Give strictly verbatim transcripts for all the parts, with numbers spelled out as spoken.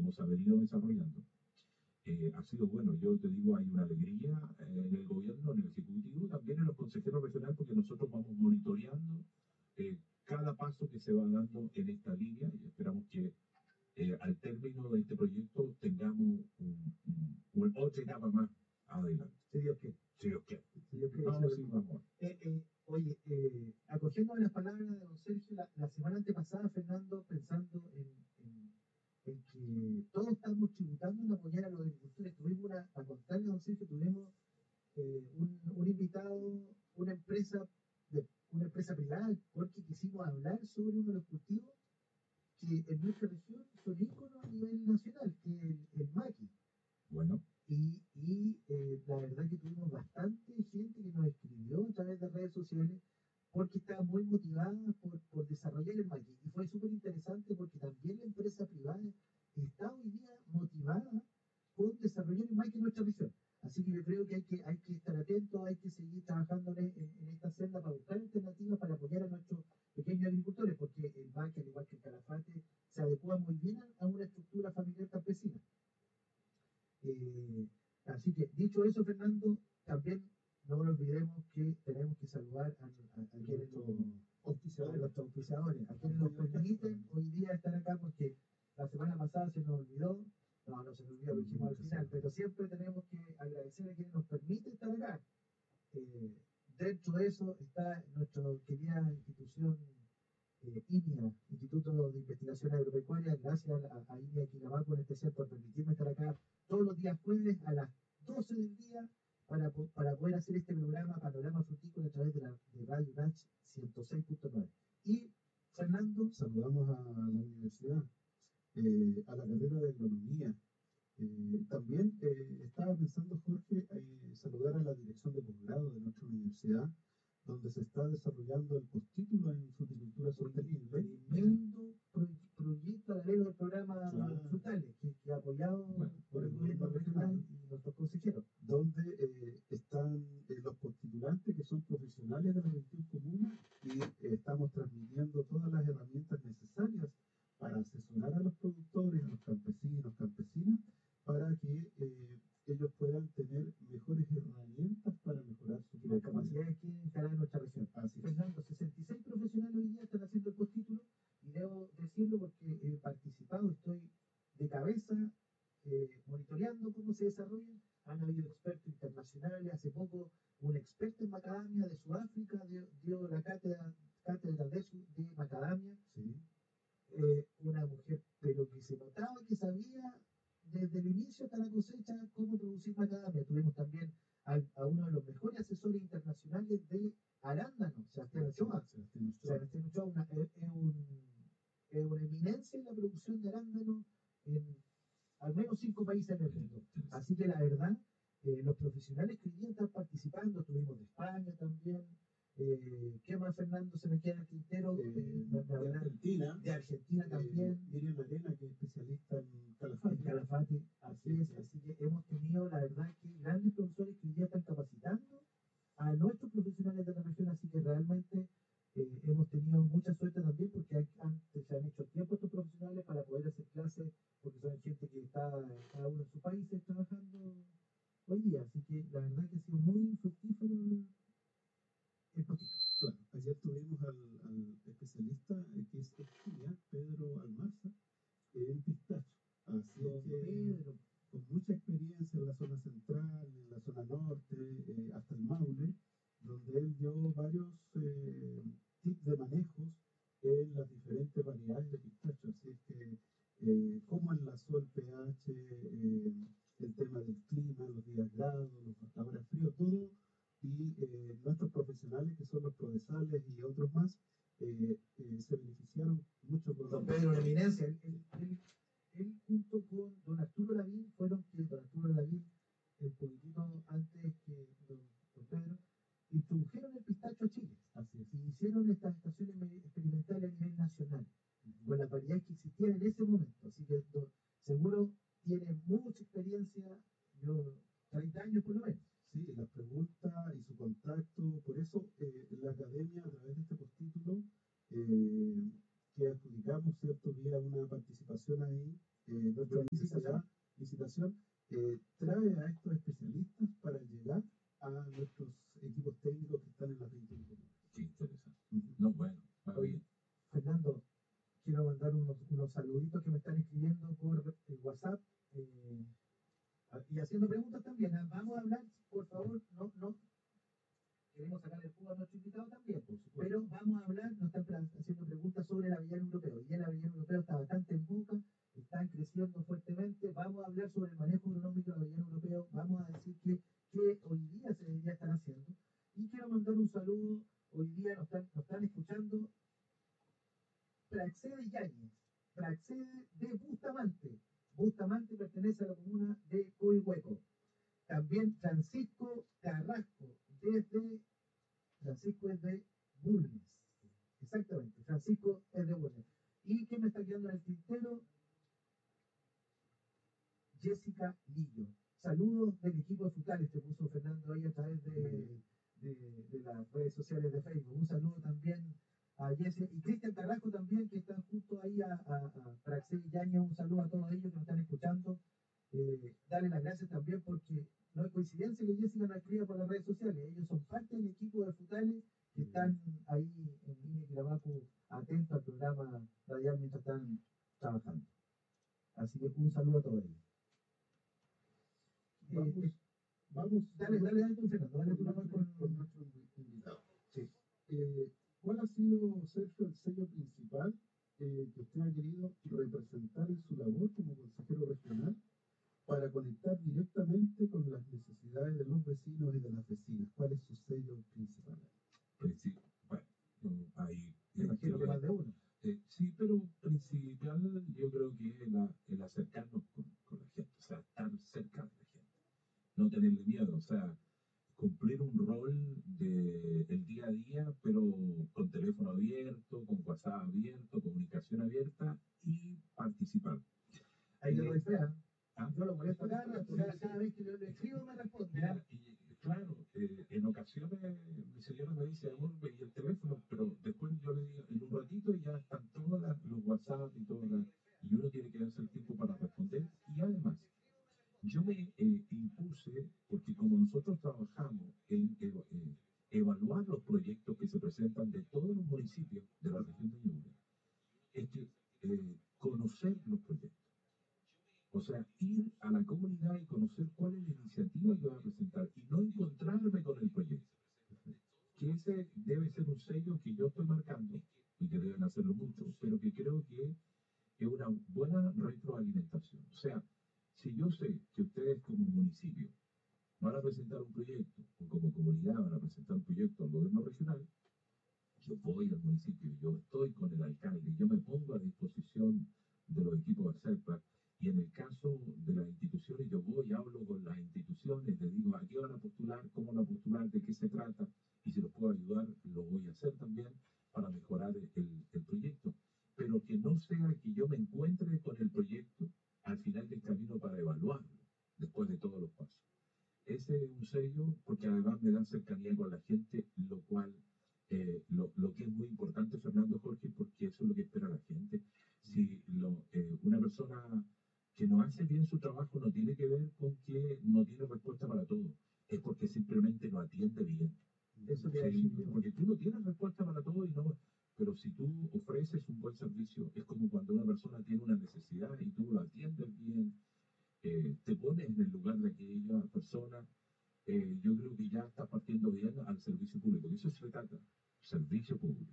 como se ha venido desarrollando. Eh, ha sido bueno, yo te digo, hay una alegría eh, en el gobierno, en el Ejecutivo, también en los consejeros regionales, porque nosotros vamos monitoreando eh, cada paso que se va dando en esta línea y esperamos que eh, al término de este proyecto tengamos un, un, un, otra etapa más adelante. Si Dios quiere. Si Dios quiere. Si Dios quiere. Vamos, sí, vamos. Eh, eh, oye, eh, acogiendo las palabras de don Sergio, la, la semana antepasada, Fernando, pensando en, en, en que todos estamos tributando en apoyar a los agricultores, tuvimos una, para contarle a don Sergio, tuvimos eh, un, un invitado, una empresa, de, una empresa privada, porque quisimos hablar sobre uno de los cultivos que en nuestra región son íconos a nivel nacional, que es el, el maqui. Bueno. Y, y eh, la verdad que tuvimos bastante gente que nos escribió a través de redes sociales porque estaba muy motivada por, por desarrollar el maqui. Y fue súper interesante porque también la empresa privada está hoy día motivada con desarrollar el maqui en nuestra región. Así que yo creo que hay que, hay que estar atentos, hay que seguir trabajando en, en, en esta senda para buscar alternativas para apoyar a nuestros pequeños agricultores, porque el maqui, al igual que el calafate, se adecua muy bien a, a una estructura familiar campesina. Eh, así que, dicho eso, Fernando, también no nos olvidemos que tenemos que saludar a, a, a quienes nos auspiciadores, a nuestros auspiciadores, a quienes nos permiten hoy día estar acá, porque la semana pasada se nos olvidó, no, no se nos olvidó, lo dijimos al final, pero siempre tenemos que agradecer a quienes nos permiten estar acá. Eh, dentro de eso está nuestra querida institución eh, I N I A, Instituto de Investigación Agropecuaria. Gracias a, a I N I A Quilamaco en especial por permitirme estar acá todos los días jueves a las doce del día para, para poder hacer este programa Panorama Frutícola a través de, la, de Radio Nach ciento seis punto nueve. Y Fernando, saludamos a la universidad, eh, a la carrera de agronomía. Eh, también eh, estaba pensando, Jorge, eh, saludar a la dirección de posgrado de nuestra universidad, donde se está desarrollando el postítulo en fruticultura sostenible. Tremendo pro, proyecto alero del programa claro. Frutales, que, que ha apoyado bueno, por el gobierno regional y nuestros consejeros. Donde eh, están eh, los postitulantes que son profesionales de la gestión común y eh, estamos transmitiendo todas las herramientas necesarias para asesorar a los productores, a los campesinos, campesinas, para que eh, ellos puedan tener mejores herramientas para mejorar su las capacidades que instalar en nuestra región. Así Fernando, sesenta y seis profesionales hoy día están haciendo el postítulo y debo decirlo porque he participado, estoy de cabeza eh, monitoreando cómo se desarrollan. Han habido expertos internacionales, hace poco un experto en macadamia de Sudáfrica dio, dio la cátedra, cátedra de, su, de macadamia. Sí. Eh, una mujer, pero que se notaba que sabía desde el inicio hasta la cosecha cómo producir macadamia. Tuvimos también a, a uno de los mejores asesores internacionales de arándano, Sebastián Ochoa. Sebastián Ochoa una, es, es, un, es una eminencia en la producción de arándano en al menos cinco países en el mundo. Así que la verdad, eh, los profesionales que hoy día están participando, tuvimos de España también. Eh, ¿Qué más, Fernando, se me queda en el tintero? Eh, eh, de, de Argentina. De Argentina también. Eh, Miriam Arena, que es especialista en calafate. En calafate, así es. Así que hemos tenido, la verdad, que grandes profesores que hoy día están capacitando a nuestros profesionales de la región, así que realmente eh, hemos tenido mucha suerte también porque hay, antes se han hecho tiempo estos profesionales para poder hacer clases, porque son gente que está cada uno en su país trabajando hoy día. Así que la verdad que ha sido muy fructífero el poquito. Claro, ayer tuvimos al, al especialista eh, que es Esquilla, Pedro Almarza, eh, en pistacho. Así Don que Pedro, con mucha experiencia en la zona central, en la zona norte, eh, hasta el Maule, donde él dio varios eh, tips de manejos en las diferentes variedades de pistacho. Así es que eh, cómo enlazó el pH, eh, el tema del clima, los días grados, los ahora frío, todo. Y eh, nuestros profesionales, que son los prodesales y otros más, eh, eh, se beneficiaron mucho con don Pedro, una eminencia. Él, él, él, él junto con don Arturo Lavín fueron que don Arturo Lavín, el poquitito antes que don, don Pedro, introdujeron el pistacho a Chile. Así es. Y hicieron estas estaciones experimentales a nivel nacional, uh-huh, con las variedades que existían en ese momento. Así que do, seguro tiene mucha experiencia, yo, treinta años por lo menos. Sí, las preguntas y su contacto, por eso eh, la academia, a través de este postítulo, eh, que adjudicamos, ¿cierto?, vía una participación ahí, eh, nuestra licitación, licitación eh, trae a estos especialistas para llegar a nuestros equipos técnicos que están en las veintiuna comunas. Qué interesante. Ujú. No, bueno, va Oye, bien. Fernando, quiero mandar unos, unos saluditos que me están escribiendo por el WhatsApp eh, y haciendo preguntas también. ¿Ah? Vamos a hablar, por favor, no, no. Queremos sacar el jugo a nuestro invitado también, por supuesto. Pero vamos a hablar, nos están pre- haciendo preguntas sobre el avellano europeo. Y ya el avellano europeo está bastante en boca, están creciendo fuertemente. Vamos a hablar sobre el manejo agronómico del avellano europeo. Vamos a decir que, que hoy día se debería estar haciendo. Y quiero mandar un saludo. Hoy día nos están, nos están escuchando Praxede Yáñez, Praxede de Bustamante. Bustamante pertenece a la comuna de Coihueco. También Francisco Carrasco, desde Francisco es de Bulnes. Exactamente, Francisco es de Bulnes. ¿Y quién me está quedando en el tintero? Jessica Lillo. Saludos del equipo de Futales, te puso Fernando ahí a través de, de, de las redes sociales de Facebook. Un saludo también a Jessica y Cristian Carrasco también, que están justo ahí a, a, a Praxel y Yañez. Un saludo a todos ellos que nos están escuchando. Eh, darle las gracias también porque no es coincidencia que Jessica nos escriba por las redes sociales. Ellos son parte del equipo de Futales que están ahí en línea Quilamacu atentos al programa radial mientras están trabajando. Así que un saludo a todos ellos. Vamos, Eh, vamos dale, dale, dale tú, Fernando, dale tú nomás con, con, con nuestro invitado. sí. Eh, ¿Cuál ha sido, Sergio, el sello principal eh, que usted ha querido representar en su labor como consejero regional para conectar directamente con las necesidades de los vecinos y de las vecinas? ¿Cuál es su sello principal? Princi- bueno, yo ahí Me eh, imagino creo que más de uno. Eh, sí, pero principal yo creo que es la- el acercarnos con, con la gente, o sea, estar cerca de la gente, no tenerle miedo, o sea, cumplir un rol de el día a día, pero con teléfono abierto, con WhatsApp abierto, comunicación abierta y participar. Ahí le Eh, doy fea. ah, Yo lo molesto cada rato, sí, cada, sí. cada vez que le, le escribo me responde. Mira, y, claro, eh, en ocasiones mi señora me dice, amor, ve el teléfono, pero después yo le digo, en un ratito ya están todos las- los WhatsApp y todo, la- y uno tiene que darse el tiempo para responder. Y además, yo me eh, impuse, porque como nosotros trabajamos en eva- eh, evaluar los proyectos que se presentan de todos los municipios de la región de Ñuble, es que eh, conocer los proyectos. O sea, ir a la comunidad y conocer cuál es la iniciativa que va a presentar y no encontrarme con el proyecto. Que ese debe ser un sello que yo estoy marcando y que deben hacerlo muchos, pero que creo que es una buena retroalimentación. O sea, si yo sé que ustedes como municipio van a presentar un proyecto o como comunidad van a presentar un proyecto al gobierno regional, yo voy al municipio, yo estoy con el alcalde, yo me pongo a disposición de los equipos de CERPA y en el caso de las instituciones yo voy, hablo con las instituciones, les digo a qué van a postular, cómo van a postular, de qué se trata y si los puedo ayudar lo voy a hacer también para mejorar el, el proyecto. Pero que no sea que yo me encuentre con el proyecto al final del camino para evaluarlo después de todos los pasos. Ese es un sello porque además me da cercanía con la gente, lo cual eh, lo, lo que es muy importante, Fernando Jorge, porque eso es lo que espera la gente. Si lo, eh, una persona que no hace bien su trabajo no tiene que ver con que no tiene respuesta para todo, es porque simplemente no atiende bien. Eso te iba a Sí, decir yo. porque tú no tienes respuesta para todo y no, pero si tú ofreces un buen servicio, es como cuando una persona tiene una necesidad y tú lo atiendes bien, eh, te pones en el lugar de aquella persona, eh, yo creo que ya está partiendo bien al servicio público. Y eso se trata, servicio público.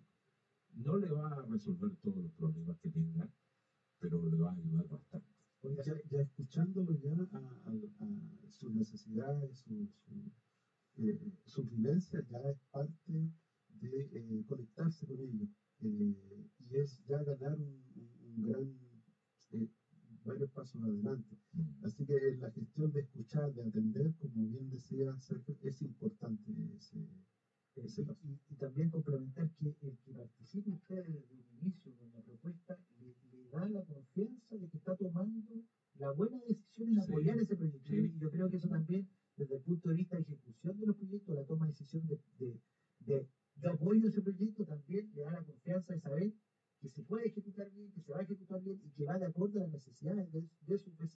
No le va a resolver todos los problemas que tenga, pero le va a ayudar bastante. Oye, ya, ya escuchándolo ya a, a, a sus necesidades, su, su, eh, sus vivencias, ya es parte de eh, conectarse con ellos. Eh, y es ya ganar un, un, un gran, eh, varios pasos adelante. Mm. Así que en la gestión de escuchar, de atender, como bien decía Sergio, es importante ese, Eh, ese y, paso. y- y también complementar que el que participe usted desde un inicio con la propuesta le, le da la confianza de que está tomando la buena decisión en Sí, apoyar ese proyecto. sí. Y yo creo que eso también, desde el punto de vista de ejecución de los proyectos, la toma de decisión de, de, de yo apoyo ese proyecto, también le da la confianza de saber que se puede ejecutar bien, que se va a ejecutar bien y que va de acuerdo a las necesidades de, de sus vecinos.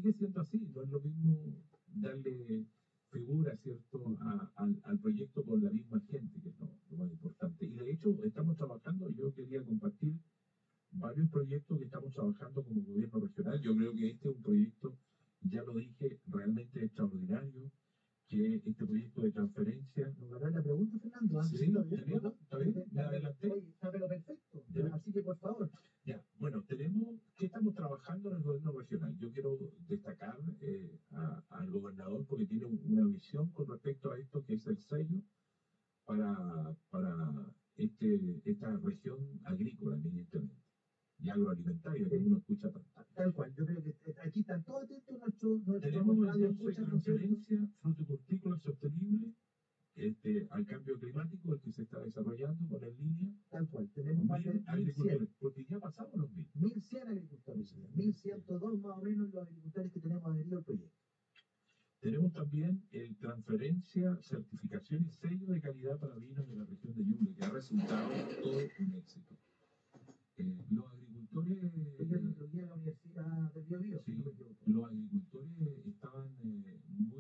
sigue siendo así, no es lo mismo darle figura, ¿cierto?, a- al, al proyecto con la misma gente, que es lo, lo más importante. Y de hecho, estamos trabajando, yo quería compartir varios proyectos que estamos trabajando como gobierno regional. Yo creo que este es un proyecto, ya lo dije, realmente extraordinario, que este proyecto de transferencia. ¿Logrará la pregunta, Fernando? ¿Ah? Sí, está bien, tenemos, está bien, me adelanté. Oye, está pero perfecto. Ya. Así que, por favor. Ya, bueno, tenemos, ¿qué estamos trabajando en el gobierno regional? Yo quiero destacar eh, a- al gobernador porque tiene un- una visión con respecto a esto, que es el sello para, para este, esta región agrícola, evidentemente, y agroalimentaria, que Sí. uno escucha tanto. Tal cual, yo creo que eh, aquí están todos atentos nuestros nuestros Tenemos radio entonces escuchan, ¿no es cierto? transferencia frutihortícola sostenible este, al cambio climático, el que se está desarrollando con el línea, Tal cual, tenemos más de mil mil cien, agricultores, porque ya pasamos los mil. mil cien agricultores, mil ciento dos más o menos los agricultores que tenemos adheridos al proyecto. Tenemos también el transferencia, certificación y sello de calidad para vinos de la región de Ñuble, que ha resultado todo un éxito. Eh, los agricultores, Ellos eh, lo guían a la Universidad del Biobío, si sí, no me equivoco. los agricultores estaban eh,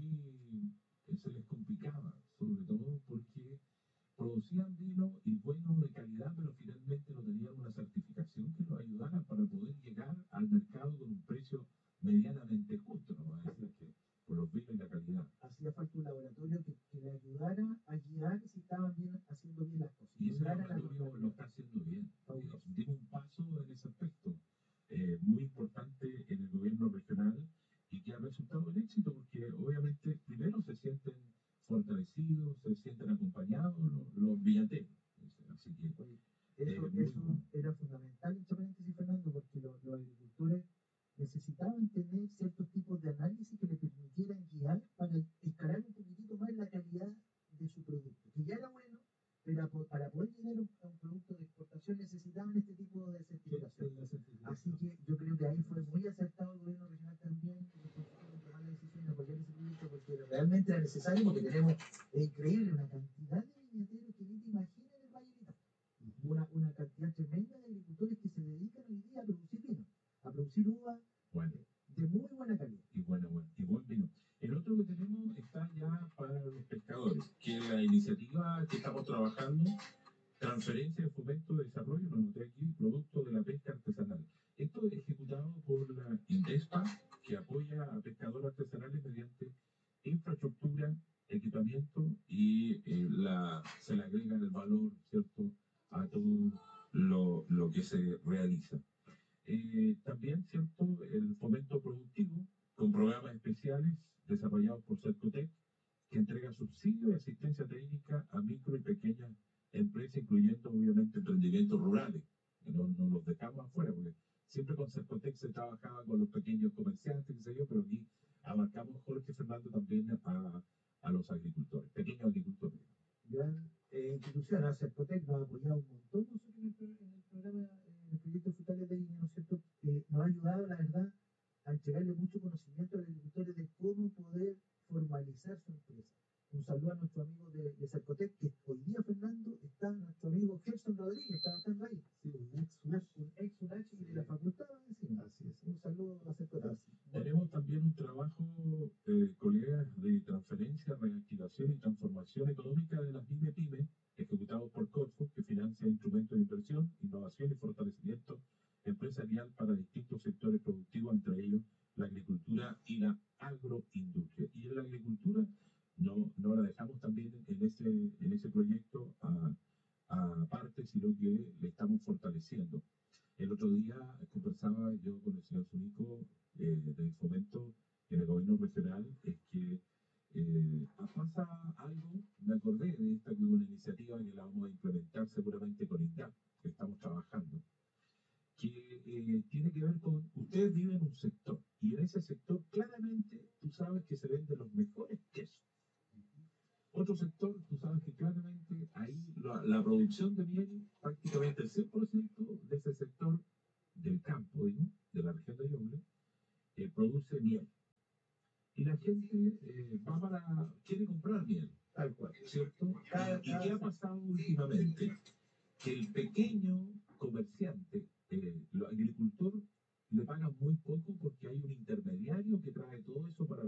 muy, eh, se les complicaba, sobre todo porque producían vino y buenos de calidad, pero finalmente no tenían una certificación que los ayudara para poder llegar al mercado con un precio medianamente justo, no va a decir que por los vinos y la calidad. Hacía falta un laboratorio que, que le ayudara a guiar si estaban bien, haciendo bien las cosas. Y ese Llegara a la laboratorio lo normalidad. está haciendo bien. Eh, Fabuloso. dimos un paso en ese aspecto eh, muy importante en el gobierno regional y que ha resultado en éxito porque obviamente primero se sienten fortalecidos, se sienten acompañados los, los villateros. Así que Oye, eh, eso, muy eso bueno. era fundamental, entre paréntesis, Fernando, porque lo- los agricultores necesitaban tener ciertos tipos de análisis que le permitieran guiar para escalar un poquitito más la calidad de su producto, que ya era bueno, pero a po- para poder llegar a un, a un producto de exportación necesitaban este tipo de que certificación. es la certificación. Así que yo creo que ahí fue muy acertado el gobierno regional también, los consejeros en tomar la decisión de apoyar ese proyecto, porque realmente era necesario, porque tenemos, es increíble, una cantidad de viñateros que ni te imaginas en el Valle del Itaca. Una, una cantidad tremenda de agricultores que se dedican hoy día a producir vino, a producir uva Bueno, de muy buena calidad. y bueno, bueno, y buen vino. El otro que tenemos está ya para los pescadores, que es la iniciativa que estamos trabajando, transferencia de fomento de desarrollo, lo noté aquí, producto de la pesca artesanal. Esto es ejecutado por la INDESPA, que apoya a pescadores artesanales mediante infraestructura, equipamiento y eh, la, se le agrega el valor, ¿cierto?, a todo lo, lo que se realiza. Eh, también, ¿cierto?, el fomento productivo con programas especiales desarrollados por Cercotec, que entrega subsidio y asistencia técnica a micro y pequeñas empresas, incluyendo obviamente emprendimientos rurales, que no, no los dejamos afuera, porque siempre con Cercotec se trabajaba con los pequeños comerciantes, qué sé yo, pero aquí abarcamos, Jorge Fernando, también a, a los agricultores, pequeños agricultores. Gran eh, institución, a Cercotec nos ha apoyado un montón nosotros en el, pro- en el programa, en el proyecto Frutales de Línea, ¿no es cierto? Eh, nos ha ayudado, la verdad, a entregarle mucho conocimiento a los agricultores de cómo poder formalizar su empresa. Un saludo a nuestro amigo de, de Cercotec, que hoy día, Fernando, está nuestro amigo Gerson Rodríguez, está trabajando ahí, Sí, un ex UNACH. un ex UNACH y de la facultad encima. Así es. Un saludo a Cercotec. Así. Tenemos también un trabajo, eh, colegas, de transferencia, reactivación y transformación económica de las MIME-PYME, ejecutados por Corfo, que financia instrumentos de inversión, innovación y fortalecimiento empresarial para distintos sectores productivos, entre ellos la agricultura y la agroindustria. Y en la agricultura no, no la dejamos también en ese, en ese proyecto a, a parte, sino que le estamos fortaleciendo. El otro día conversaba yo con el señor Zunico eh, del fomento en el gobierno regional, es que eh, pasa algo, me acordé de esta que hubo una iniciativa que la vamos a implementar seguramente con INDAP, que estamos trabajando, que eh, tiene que ver con, ustedes viven en un sector, y en ese sector claramente tú sabes que se venden los mejores quesos. Otro sector, tú sabes que claramente ahí la, la producción de miel, prácticamente el cien por ciento de ese sector del campo, digo, de la región de Ñuble, eh, produce miel. Y la gente eh, va para, quiere comprar miel, Tal cual. ¿cierto? ¿Y, y qué ha pasado últimamente? Que el pequeño comerciante, eh, el agricultor, le pagan muy poco porque hay un intermediario que trae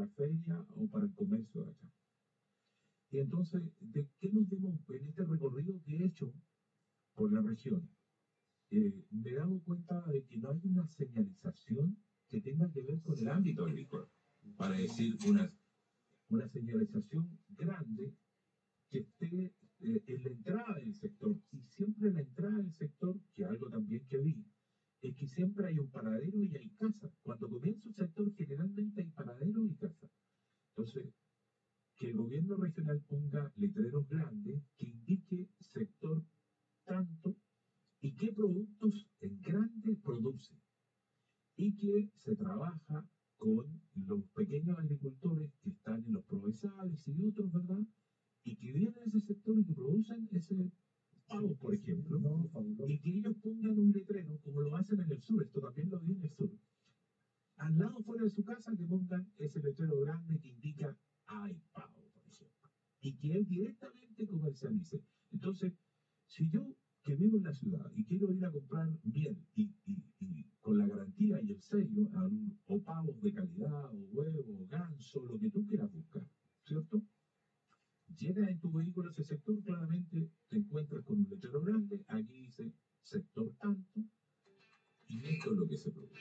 la feria o para el comercio de allá. Y entonces, ¿de qué nos dimos en este recorrido que he hecho por la región? Eh, me he dado cuenta de que no hay una señalización que tenga que ver con el ámbito agrícola, para decir una, una señalización grande que esté eh, en la entrada del sector. Y siempre en la entrada del sector, que algo también que vi, es que siempre hay un paradero y hay casa. Cuando comienza un sector, generalmente hay paradero y casa. Entonces, que el gobierno regional ponga letreros grandes que indique sector tanto y qué productos en grande produce. Y que se trabaja con los pequeños agricultores que están en los provenzales y otros, ¿verdad? Y que vienen a ese sector y que producen ese pavo, por ejemplo, No, fabuloso. y que ellos pongan un letrero, como lo hacen en el sur, esto también lo vi en el sur, al lado fuera de su casa, que pongan ese letrero grande que indica hay pavo, por ejemplo, y que él directamente comercialice. Entonces, si yo que vivo en la ciudad y quiero ir a comprar miel y, y, y con la garantía y el sello, o pavos de calidad, o huevo, o ganso, lo que tú quieras buscar, ¿cierto? Llegas en tu vehículo a ese sector, claramente te encuentras con un letrero grande, aquí dice sector tanto, y esto es lo que se produce.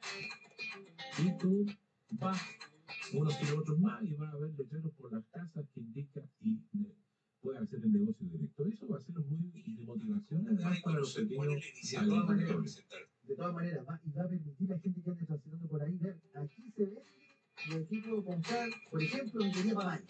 Y tú vas unos kilómetros más y vas a ver letreros por las casas que indica y eh, puedes hacer el negocio directo. Eso va a ser muy de motivación además para los pequeños agricultores. De todas maneras, va, y va a permitir a la gente que ande transitando por ahí ver, aquí se ve y aquí puedo comprar, por ejemplo, mi querida papaya.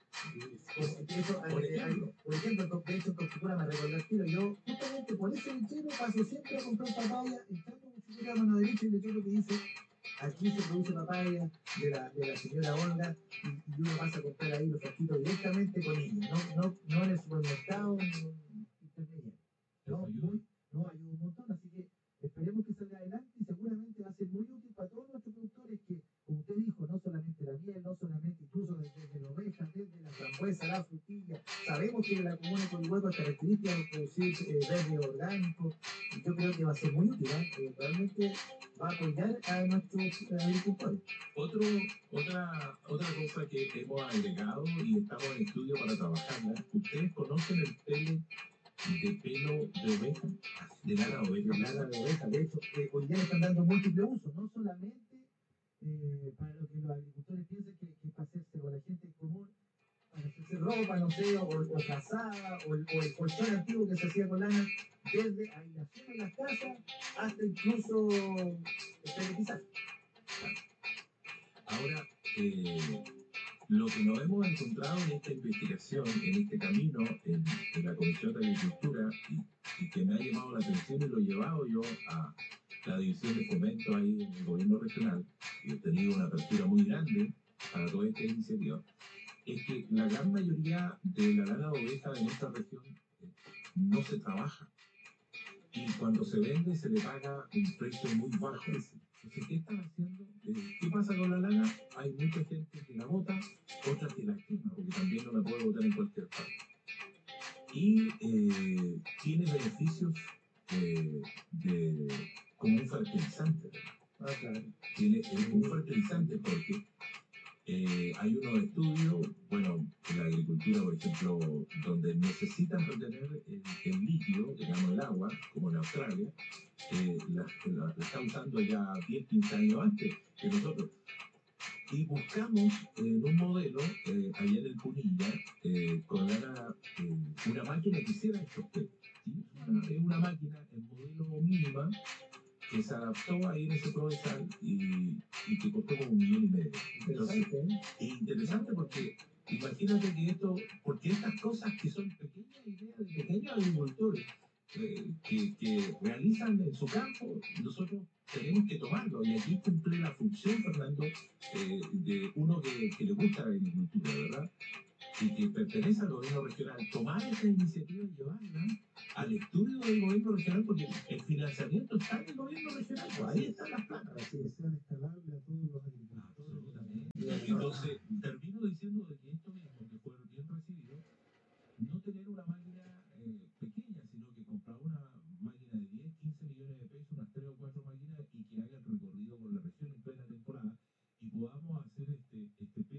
Eso, Por eh, hay- ejemplo, por ejemplo, de hecho, en Conchipura me recordó el tiro. Yo, justamente por ese letrero, paso siempre a comprar papaya, entrando en Conchipura a mano derecha, el letrero que dice: aquí se produce papaya de la, de la señora Olga, y, y uno pasa a comprar ahí los frasquitos directamente con ella, no, no, no en el supermercado, ni en un intermediario. eso No, ayuda. muy, no, ayuda un montón, así que esperemos que salga adelante y seguramente va a ser muy útil para todos nuestros productores que, como usted dijo, no solamente la miel, no solamente incluso desde la oveja, desde la frambuesa, la frutilla. Sabemos que la comuna de Coihueco es característica de producir eh, verde orgánico, y yo creo que va a ser muy útil, ¿eh? Eh, realmente va a apoyar a nuestros eh, agricultores. Otro, otra, otra cosa que hemos agregado y estamos en estudio para trabajarla, ¿ustedes conocen el pelo de pelo de oveja? De lana de oveja. De lana de oveja, de hecho, eh, hoy día le están dando múltiples usos, no solamente eh, para lo que los agricultores piensan que, que es para hacerse, o la gente común, para hacerse ropa, no sé, o, o frazada, o, el- o el colchón antiguo que se hacía con lana, desde aislación en las casas hasta incluso esterilizar. Ahora, eh, lo que nos hemos encontrado en esta investigación, en este camino, en, en la Comisión de Agricultura, y, y que me ha llamado la atención y lo he llevado yo a la división de fomento ahí en el gobierno regional, y he tenido una apertura muy grande para toda esta iniciativa, es que la gran mayoría de la lana de oveja de nuestra región eh, no se trabaja. Y cuando se vende se le paga un precio muy bajo. Entonces, ¿qué están haciendo? Eh, ¿Qué pasa con la lana? Hay mucha gente que la bota, otra que la quema, porque también no la puede botar en cualquier parte. Y eh, tiene beneficios eh, de, como un fertilizante. Ah, claro. Tiene es un fertilizante porque eh, hay unos estudios, bueno, en la agricultura, por ejemplo, donde necesitan retener el, el líquido, digamos el agua, como en Australia, eh, la, la, la está usando ya diez, quince años antes que nosotros. Y buscamos en un modelo, eh, allá en el Punilla, eh, con una, eh, una máquina que hiciera estos test. ¿Sí? Es una, es una máquina en modelo mínima que se adaptó ahí en ese provenzal y, y que costó como un millón y medio. Entonces, Interesante, ¿eh? es interesante porque imagínate que esto, porque estas cosas que son pequeñas ideas de pequeños agricultores eh, que, que realizan en su campo, nosotros tenemos que tomarlo. Y aquí cumple la función, Fernando, eh, de uno que, que le gusta la agricultura, ¿verdad? Y que pertenece al gobierno regional, tomar esta iniciativa y llevarla al estudio del gobierno regional, porque el financiamiento está en el gobierno regional, pues ahí están las platas. Así que sean escalables a todos los agricultores. Absolutamente. Entonces, termino diciendo de que esto mismo, que fue bien recibido, no tener una máquina eh, pequeña, sino que comprar una máquina de diez, quince millones de pesos, unas tres o cuatro máquinas, y que haga el recorrido por la región en plena temporada, y podamos hacer este, este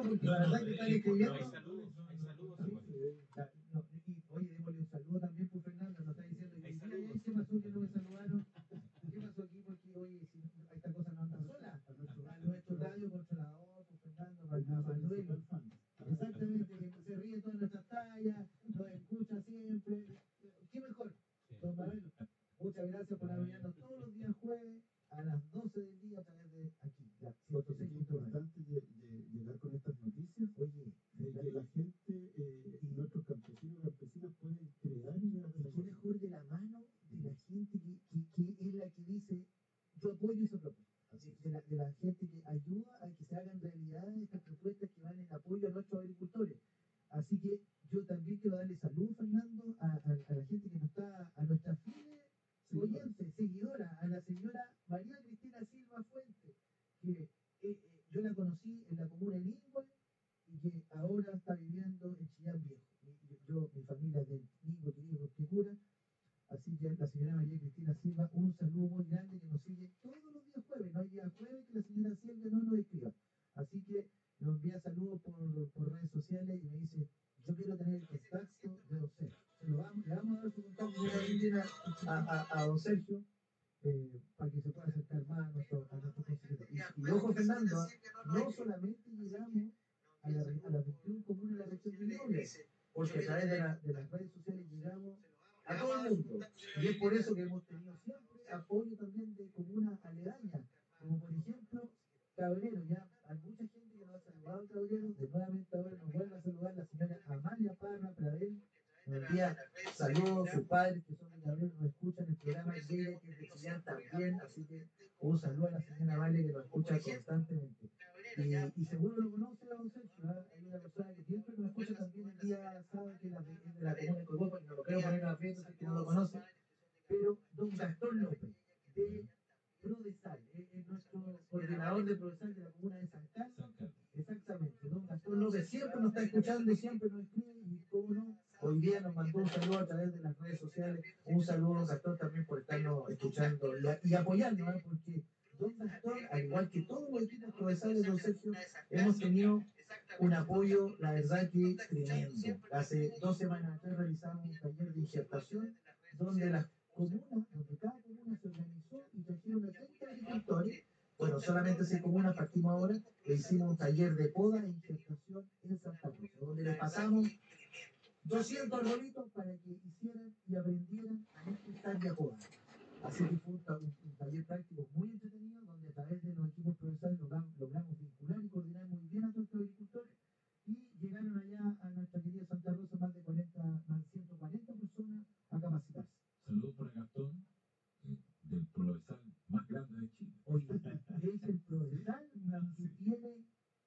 porque la verdad que están escribiendo. Hay saludos, hay saludos. Ah, no, y, oye, démosle un saludo también por Fernando, nos está diciendo que Hay "Ay, saludos. ¿qué pasó que no me saludaron? ¿Qué pasó aquí? Porque oye, si esta cosa no anda sola. A nuestro radio controlador, por Fernando, a Manuel. Exactamente, que se ríe todas nuestras tallas, nos escucha siempre. ¿Qué mejor? Don Manuel, muchas gracias por apoyarnos todos los días jueves a las doce del día a través de aquí, la Porque es ciento seis punto nueve. importante lle- lle- llegar con estas noticias Oye, de que la gente eh, y nuestros campesinos y campesinas pueden crear y y qué mejor de la mano de la gente que, que, que es la que dice yo apoyo esa propuesta. De, de la, de la gente que ayuda a que se hagan realidad estas propuestas que van en apoyo a nuestros agricultores. Así que yo también quiero darle salud, Fernando, a, a, a la gente que nos está, a nuestra fiel oyente, seguidora, a la señora María Cristina Silva Fuente, que eh, eh, yo la conocí en la comuna de Lingüe y que ahora está viviendo en Chillán Viejo. Mi- Yo, mi familia es de Lingüe, que digo, que cura. Así que la señora María Cristina Silva, un saludo muy grande que nos sigue todos los días jueves. No hay día jueves que la señora Silvia no nos escriba. Así que nos envía saludos por, por redes sociales y me dice, yo quiero tener el contacto de don Sergio. Se lo vamos, le vamos a dar su contacto señora Cristina, a, a, a don Sergio eh, para que se pueda acercar más a nuestro, a nuestro consejero. Y, y ojo, Fernando, no solamente llegamos a, la, a las veintiuna comunas de la región de Ñuble, porque a través de, la, de las redes sociales llegamos a todo el mundo. Y es por eso que hemos tenido siempre apoyo también de comunas aledañas, como por ejemplo Cabrero. Ya hay mucha gente que nos ha saludado Cabrero, de nuevamente ahora nos vuelve a saludar la señora Amalia Parra Pradel, nos envía saludos, sus padres que son de Cabrero nos escuchan, el programa de Chile, que es de Chillán también, así que un saludo a la señora Amalia que nos escucha constantemente. Y, y seguro lo conoce a don Sergio, ¿eh? Hay una persona que siempre nos escucha también el día sábado, que es la de, es de la comuna de Cogopa, y no lo quiero poner a aprieto, si es que no lo conoce, pero don Gastón López, de Prodesal, es, es nuestro coordinador de Prodesal de la comuna de San Carlos. San Carlos. Exactamente, don Gastón López siempre nos está escuchando, siempre nos escribe, y cómo no, hoy día nos mandó un saludo a través de las redes sociales. Un saludo, Gastón, también por estarnos escuchando y, y apoyarnos, ¿eh? Porque don Gastón, al igual que todos los equipos provenzales, don Sergio, hemos tenido un apoyo, la verdad que tremendo. Hace dos semanas atrás realizamos un taller de injertación donde las comunas, donde cada comuna se organizó y trajeron a treinta agricultores. Bueno, solamente seis comunas, partimos ahora, le hicimos un taller de poda e injertación en Santa Cruz, donde le pasamos doscientos arbolitos para que hicieran y aprendieran a injertar y a podar. Así que fue un, un, un taller práctico muy entretenido, donde a través de los equipos profesionales logramos, logramos vincular y coordinar muy bien a todos los agricultores, y llegaron allá a nuestra querida Santa Rosa más de cuarenta, más de ciento cuarenta personas a capacitarse. Saludos para Gastón, eh, del Provenzal más grande de Chile. Oye, es el Provenzal que tiene,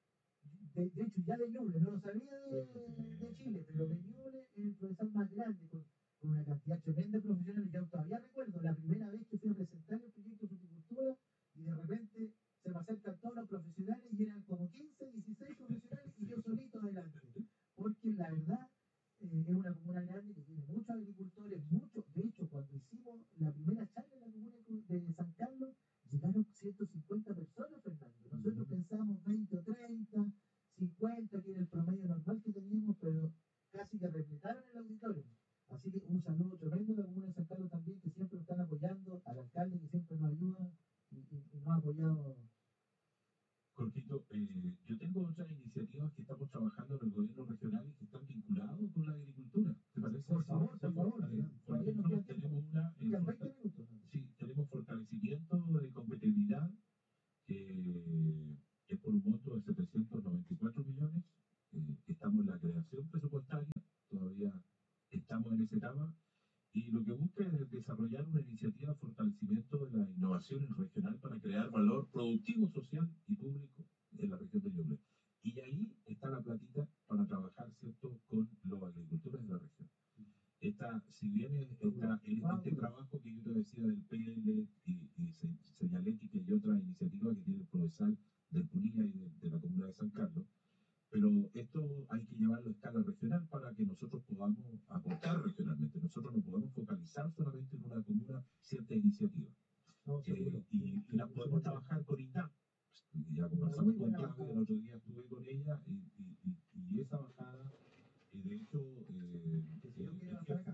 de, de hecho ya de Ñuble, no lo sabía de, de Chile, pero de Ñuble es el Provenzal más grande, con, con una cantidad tremenda de profesionales. Yo todavía recuerdo la primera vez que fui a presentar el proyecto de fruticultura y de repente se me acercan todos los profesionales y eran como quince, dieciséis profesionales y yo solito adelante. Porque la verdad eh, es una comuna grande que tiene muchos agricultores, muchos. De hecho, cuando hicimos la primera charla en la comuna de San Carlos, llegaron ciento cincuenta personas, Fernando. Nosotros pensamos veinte o treinta, cincuenta, que era el promedio normal que teníamos, pero casi que replicaron el auditorio. Así que un saludo tremendo a la comuna de San Carlos también, que siempre nos están apoyando, al alcalde que siempre nos ayuda y, y, y nos ha apoyado. Jorgito, eh, yo tengo otras iniciativas que estamos trabajando en el gobierno regional y que están vinculadas con la agricultura. ¿Te parece? Por favor, por favor. Eh, por ejemplo, tenemos una... eh, Quedan forta- veinte minutos. sí, tenemos fortalecimiento de competitividad, que es por un monto de setecientos noventa y cuatro millones. Eh, estamos en la creación presupuestaria, todavía estamos en esa etapa. Y lo que busca es desarrollar una iniciativa de fortalecimiento de la innovación regional para crear valor productivo, social y público en la región de Ñuble. Y ahí está la platita para trabajar, ¿cierto?, con los agricultores de la región. Esta, si bien es- está en este trabajo que yo te decía del P L y, y se- señalética y otra iniciativa que tiene el Provenzal del Punilla y de, de la comuna de San Carlos, pero esto hay que llevarlo a escala regional para que nosotros podamos aportar regionalmente. Nosotros no podemos focalizar solamente en una comuna cierta iniciativa. No, seguro. Eh, y, y las podemos trabajar con I N A P. Ya conversamos con Claudia, el otro día estuve con ella y, hecho, eh, Que si yo eh, quiero el bajar jefe